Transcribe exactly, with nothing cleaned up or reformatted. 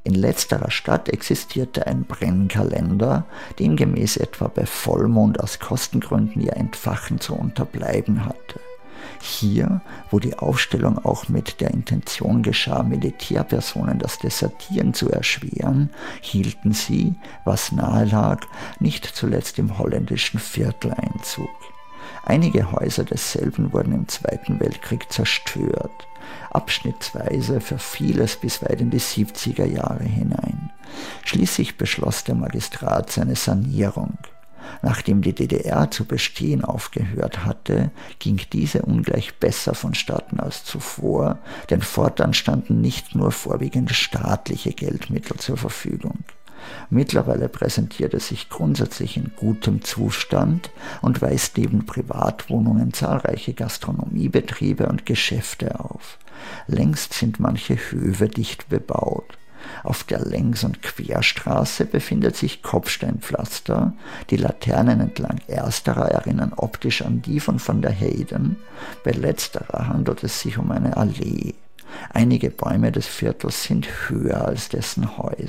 In letzterer Stadt existierte ein Brennkalender, demgemäß etwa bei Vollmond aus Kostengründen ihr Entfachen zu unterbleiben hatte. Hier, wo die Aufstellung auch mit der Intention geschah, Militärpersonen das Desertieren zu erschweren, hielten sie, was nahe lag, nicht zuletzt im holländischen Viertel Einzug. Einige Häuser desselben wurden im Zweiten Weltkrieg zerstört. Abschnittsweise verfiel es bis weit in die siebziger Jahre hinein. Schließlich beschloss der Magistrat seine Sanierung. Nachdem die D D R zu bestehen aufgehört hatte, ging diese ungleich besser vonstatten als zuvor, denn fortan standen nicht nur vorwiegend staatliche Geldmittel zur Verfügung. Mittlerweile präsentierte sich grundsätzlich in gutem Zustand und weist neben Privatwohnungen zahlreiche Gastronomiebetriebe und Geschäfte auf. Längst sind manche Höfe dicht bebaut. Auf der Längs- und Querstraße befindet sich Kopfsteinpflaster, die Laternen entlang ersterer erinnern optisch an die von Van der Heyden, bei letzterer handelt es sich um eine Allee. Einige Bäume des Viertels sind höher als dessen Häuser.